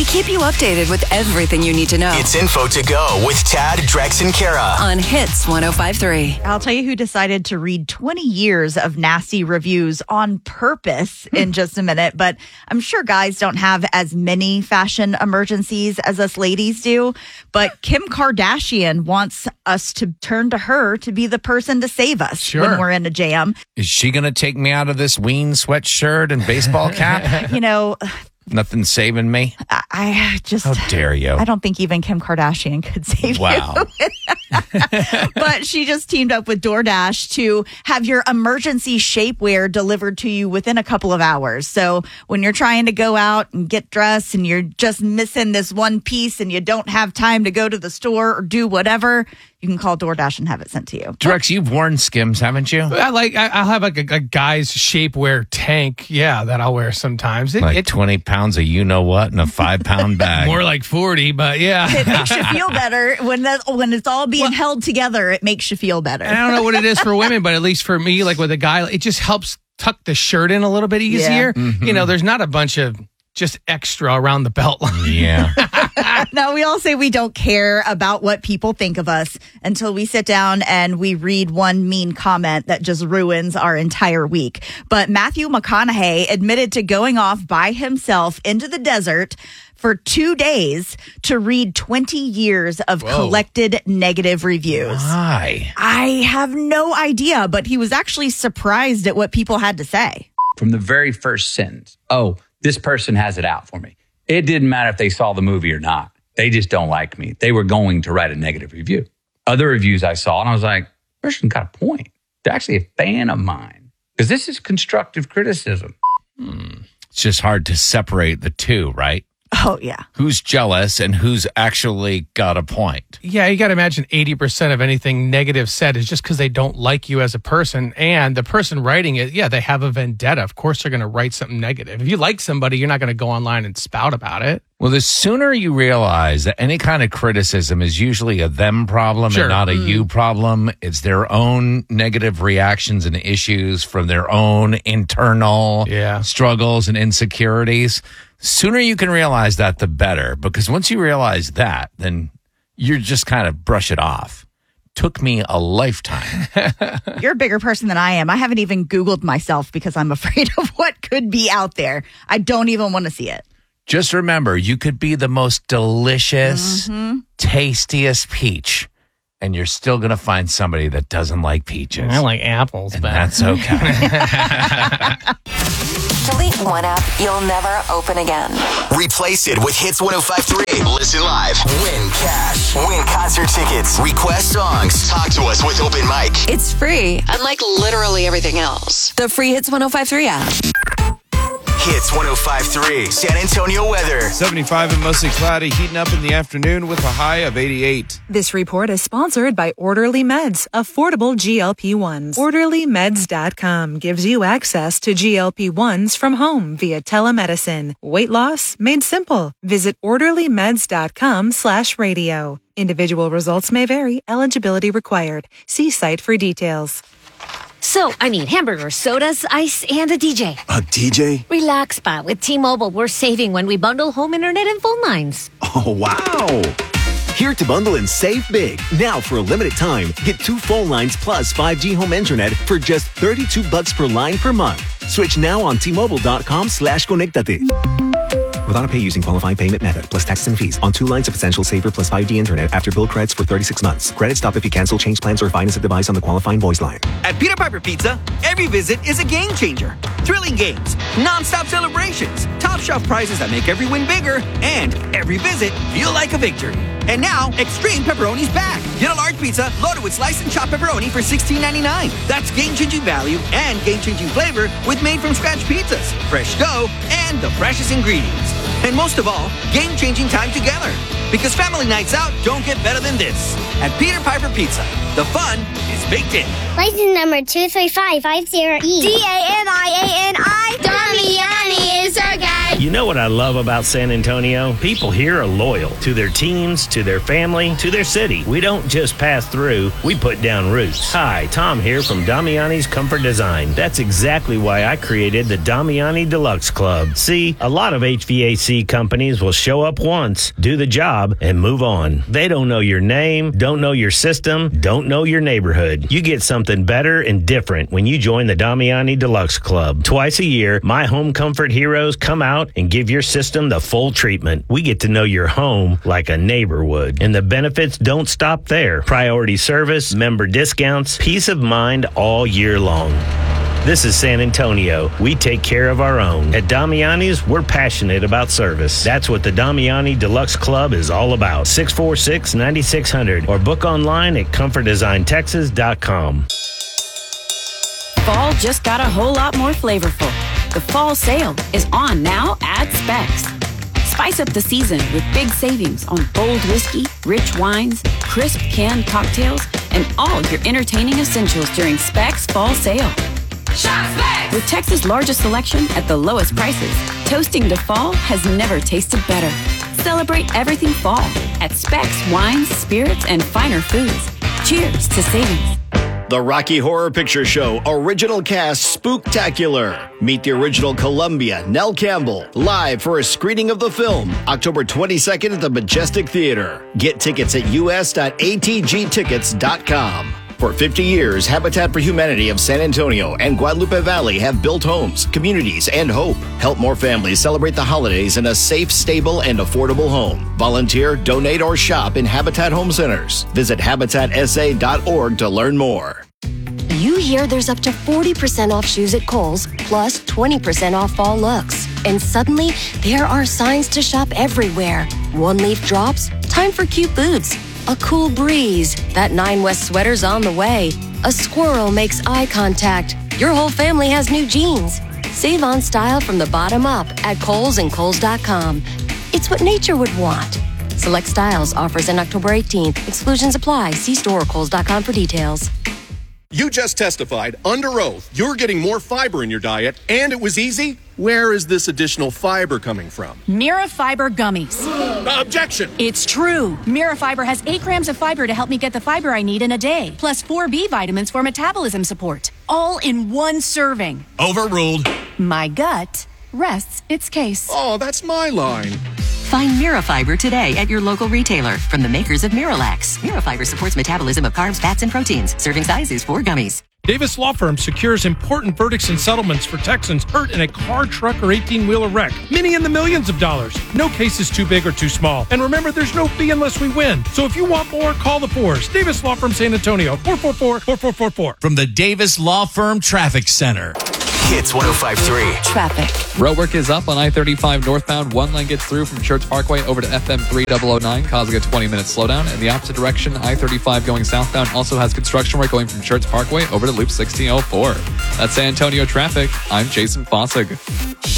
keep you updated with everything you need to know. It's Info to Go with Tad, Drex, and Kara on Hits 105.3. I'll tell you who decided to read 20 years of nasty reviews on purpose in just a minute. But I'm sure guys don't have as many fashion emergencies as us ladies do. But Kim Kardashian wants us to turn to her to be the person to save us when we're in a jam. Is she going to take me out of this Ween sweatshirt and baseball cap? You know, nothing saving me. I just... How dare you? I don't think even Kim Kardashian could save you. But she just teamed up with DoorDash to have your emergency shapewear delivered to you within a couple of hours. So when you're trying to go out and get dressed and you're just missing this one piece and you don't have time to go to the store or do whatever, you can call DoorDash and have it sent to you. Drex, you've worn Skims, haven't you? I'll have like a guy's shapewear tank, that I'll wear sometimes. 20 pounds of you-know-what in a 5-pound bag. More like 40, but yeah. It makes you feel better. When it's all being held together, it makes you feel better. I don't know what it is for women, but at least for me, like with a guy, it just helps tuck the shirt in a little bit easier. Yeah. Mm-hmm. There's not a bunch of just extra around the belt line. Yeah. Now, we all say we don't care about what people think of us until we sit down and we read one mean comment that just ruins our entire week. But Matthew McConaughey admitted to going off by himself into the desert for 2 days to read 20 years of collected negative reviews. Why? I have no idea, but he was actually surprised at what people had to say. From the very first sentence, this person has it out for me. It didn't matter if they saw the movie or not. They just don't like me. They were going to write a negative review. Other reviews I saw, and I was like, person got a point. They're actually a fan of mine. Because this is constructive criticism. It's just hard to separate the two, right? Oh, yeah. Who's jealous and who's actually got a point? Yeah, you got to imagine 80% of anything negative said is just because they don't like you as a person. And the person writing it, they have a vendetta. Of course, they're going to write something negative. If you like somebody, you're not going to go online and spout about it. Well, the sooner you realize that any kind of criticism is usually a them problem and not a you problem, it's their own negative reactions and issues from their own internal struggles and insecurities. Sooner you can realize that, the better. Because once you realize that, then you just kind of brush it off. Took me a lifetime. You're a bigger person than I am. I haven't even Googled myself because I'm afraid of what could be out there. I don't even want to see it. Just remember, you could be the most delicious, tastiest peach, and you're still going to find somebody that doesn't like peaches. I like apples, and but that's okay. Delete one app you'll never open again. Replace it with Hits 105.3. Listen live. Win cash. Win concert tickets. Request songs. Talk to us with Open Mic. It's free, unlike literally everything else. The free Hits 105.3 app. Hits 105.3. San Antonio weather. 75 and mostly cloudy, heating up in the afternoon with a high of 88. This report is sponsored by Orderly Meds, affordable GLP-1s. OrderlyMeds.com gives you access to GLP-1s from home via telemedicine. Weight loss made simple. Visit OrderlyMeds.com/radio. Individual results may vary. Eligibility required. See site for details. So, hamburgers, sodas, ice, and a DJ. A DJ? Relax, pa. With T-Mobile, we're saving when we bundle home internet and phone lines. Oh, wow. Here to bundle and save big. Now, for a limited time, get 2 phone lines plus 5G home internet for just $32 per line per month. Switch now on T-Mobile.com/conectate. With auto pay using qualifying payment method, plus taxes and fees on 2 lines of Essential Saver plus 5G internet after bill credits for 36 months. Credit stop if you cancel, change plans, or finance a device on the qualifying voice line. At Peter Piper Pizza, every visit is a game changer. Thrilling games, non-stop celebrations, top shelf prizes that make every win bigger, and every visit feel like a victory. And now, Extreme Pepperoni's back. Get a large pizza loaded with sliced and chopped pepperoni for $16.99. That's game-changing value and game-changing flavor with made-from-scratch pizzas, fresh dough, and the freshest ingredients. And most of all, game-changing time together. Because family nights out don't get better than this. At Peter Piper Pizza, the fun is baked in. License number 23550E. DANIANI. Damiani is our guide. You know what I love about San Antonio? People here are loyal to their teams, to their family, to their city. We don't just pass through, we put down roots. Hi, Tom here from Damiani's Comfort Design. That's exactly why I created the Damiani Deluxe Club. See, a lot of HVAC companies will show up once, do the job, and move on. They don't know your name, don't know your system, don't know your neighborhood. You get something better and different when you join the Damiani Deluxe Club. Twice a year, my home comfort heroes come out and give your system the full treatment. We get to know your home like a neighbor would. And the benefits don't stop there. Priority service, member discounts, peace of mind all year long. This is San Antonio. We take care of our own. At Damiani's, we're passionate about service. That's what the Damiani Deluxe Club is all about. 646-9600 or book online at comfortdesigntexas.com. Fall just got a whole lot more flavorful. The fall sale is on now at Specs. Spice up the season with big savings on bold whiskey, rich wines, crisp canned cocktails, and all your entertaining essentials during Specs Fall Sale. Shop Specs! With Texas' largest selection at the lowest prices, toasting to fall has never tasted better. Celebrate everything fall at Specs Wines, Spirits, and Finer Foods. Cheers to savings. The Rocky Horror Picture Show Original Cast Spooktacular. Meet the original Columbia, Nell Campbell, live for a screening of the film, October 22nd at the Majestic Theater. Get tickets at us.atgtickets.com. For 50 years, Habitat for Humanity of San Antonio and Guadalupe Valley have built homes, communities, and hope. Help more families celebrate the holidays in a safe, stable, and affordable home. Volunteer, donate, or shop in Habitat Home Centers. Visit HabitatSA.org to learn more. You hear there's up to 40% off shoes at Kohl's, plus 20% off fall looks. And suddenly, there are signs to shop everywhere. One leaf drops, time for cute boots. A cool breeze, that 9 West sweater's on the way. A squirrel makes eye contact. Your whole family has new jeans. Save on style from the bottom up at Kohl's and Kohl's.com. It's what nature would want. Select styles, offers in October 18th. Exclusions apply. See store or Kohl's.com for details. You just testified under oath you're getting more fiber in your diet, and it was easy. Where is this additional fiber coming from? Mira Fiber Gummies. Objection! It's true. Mira Fiber has 8 grams of fiber to help me get the fiber I need in a day, plus 4 B vitamins for metabolism support, all in one serving. Overruled. My gut rests its case. Oh, that's my line. Find Mirafiber today at your local retailer from the makers of Miralax. Mirafiber supports metabolism of carbs, fats, and proteins. Serving size is 4 gummies. Davis Law Firm secures important verdicts and settlements for Texans hurt in a car, truck, or 18-wheeler wreck. Many in the millions of dollars. No case is too big or too small. And remember, there's no fee unless we win. So if you want more, call the Fours. Davis Law Firm San Antonio, 444-4444. From the Davis Law Firm Traffic Center. Hits 105.3. Traffic. Roadwork is up on I-35 northbound. One lane gets through from Church Parkway over to FM 3009, causing a 20-minute slowdown. In the opposite direction, I-35 going southbound also has construction work going from Church Parkway over to Loop 1604. That's San Antonio traffic. I'm Jason Fossig.